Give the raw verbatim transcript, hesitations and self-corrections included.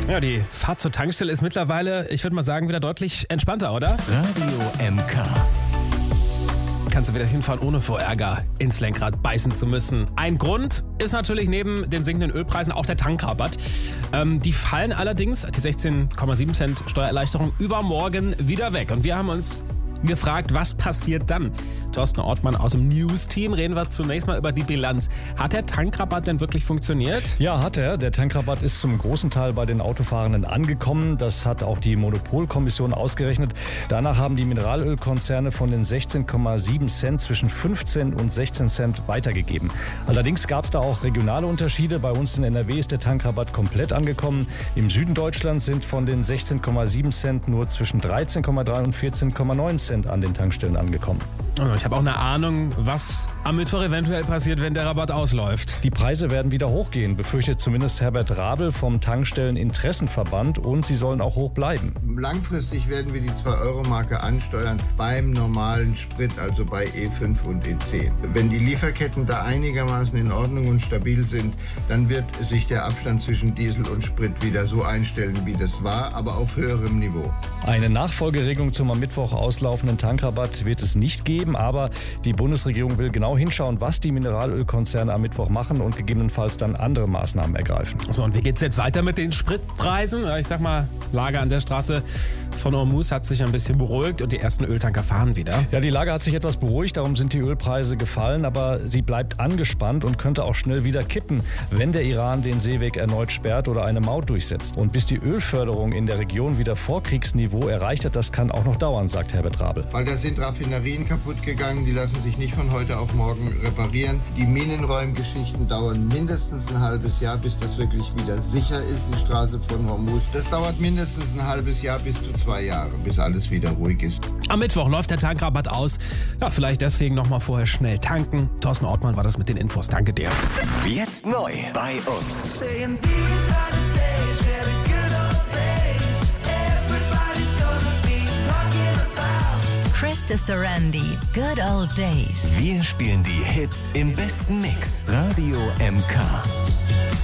Ja, die Fahrt zur Tankstelle ist mittlerweile, ich würde mal sagen, wieder deutlich entspannter, oder? Radio M K. Kannst du wieder hinfahren, ohne vor Ärger ins Lenkrad beißen zu müssen. Ein Grund ist natürlich neben den sinkenden Ölpreisen auch der Tankrabatt. Ähm, die fallen allerdings, die sechzehn Komma sieben Cent Steuererleichterung, übermorgen wieder weg. Und wir haben uns gefragt, was passiert dann? Thorsten Ortmann aus dem News-Team, reden wir zunächst mal über die Bilanz. Hat der Tankrabatt denn wirklich funktioniert? Ja, hat er. Der Tankrabatt ist zum großen Teil bei den Autofahrenden angekommen. Das hat auch die Monopolkommission ausgerechnet. Danach haben die Mineralölkonzerne von den sechzehn Komma sieben Cent zwischen fünfzehn und sechzehn Cent weitergegeben. Allerdings gab es da auch regionale Unterschiede. Bei uns in N R W ist der Tankrabatt komplett angekommen. Im Süden Deutschlands sind von den sechzehn Komma sieben Cent nur zwischen dreizehn Komma drei und vierzehn Komma neun Cent an den Tankstellen angekommen. Ich habe auch eine Ahnung, was am Mittwoch eventuell passiert, wenn der Rabatt ausläuft. Die Preise werden wieder hochgehen, befürchtet zumindest Herbert Rabel vom Tankstelleninteressenverband, und sie sollen auch hoch bleiben. Langfristig werden wir die zwei Euro Marke ansteuern beim normalen Sprit, also bei E fünf und E zehn. Wenn die Lieferketten da einigermaßen in Ordnung und stabil sind, dann wird sich der Abstand zwischen Diesel und Sprit wieder so einstellen, wie das war, aber auf höherem Niveau. Eine Nachfolgeregelung zum am Mittwoch auslaufenden Tankrabatt wird es nicht geben, aber die Bundesregierung will genau hinschauen, was die Mineralölkonzerne am Mittwoch machen und gegebenenfalls dann andere Maßnahmen ergreifen. So, und wie geht's jetzt weiter mit den Spritpreisen? Ich sag mal, Lage an der Straße von Hormuz hat sich ein bisschen beruhigt und die ersten Öltanker fahren wieder. Ja, die Lage hat sich etwas beruhigt, darum sind die Ölpreise gefallen, aber sie bleibt angespannt und könnte auch schnell wieder kippen, wenn der Iran den Seeweg erneut sperrt oder eine Maut durchsetzt. Und bis die Ölförderung in der Region wieder Vorkriegsniveau erreicht hat, das kann auch noch dauern, sagt Herbert Rabel. Weil da sind Raffinerien kaputt gegangen, die lassen sich nicht von heute auf morgen reparieren. Die Minenräumgeschichten dauern mindestens ein halbes Jahr, bis das wirklich wieder sicher ist, die Straße von Hormuz. Das dauert mindestens ein halbes Jahr bis zu zwei Jahre, bis alles wieder ruhig ist. Am Mittwoch läuft der Tankrabatt aus. Ja, vielleicht deswegen noch mal vorher schnell tanken. Thorsten Ortmann war das mit den Infos. Danke dir. Jetzt neu bei uns. Krista Sarandi, Good Old Days. Wir spielen die Hits im besten Mix. Radio M K.